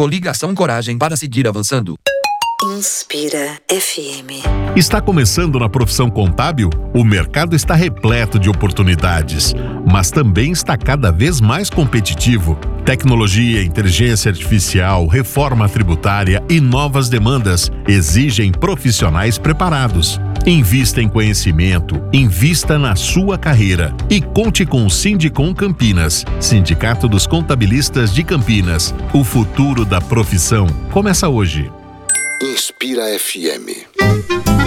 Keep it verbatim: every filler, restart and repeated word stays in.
Coligação Coragem para seguir avançando. Inspira F M. Está começando na profissão contábil? O mercado está repleto de oportunidades, mas também está cada vez mais competitivo. Tecnologia, inteligência artificial, reforma tributária e novas demandas exigem profissionais preparados. Invista em conhecimento, invista na sua carreira e conte com o Sindicom Campinas, Sindicato dos Contabilistas de Campinas. O futuro da profissão começa hoje. Inspira F M.